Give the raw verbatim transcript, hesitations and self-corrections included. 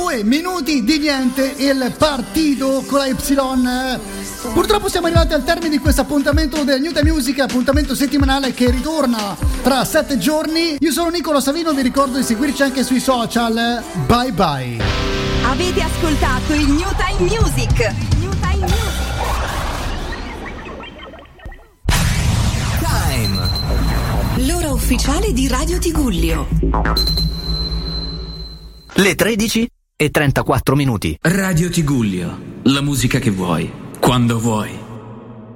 Due minuti di niente, il partito con la Y. Purtroppo siamo arrivati al termine di questo appuntamento del New Time Music, appuntamento settimanale che ritorna tra sette giorni. Io sono Nicola Savino, vi ricordo di seguirci anche sui social. Bye bye. Avete ascoltato il New Time Music. New Time Music. Time. L'ora ufficiale di Radio Tigullio. Le tredici e trentaquattro minuti. Radio Tigullio, la musica che vuoi, quando vuoi.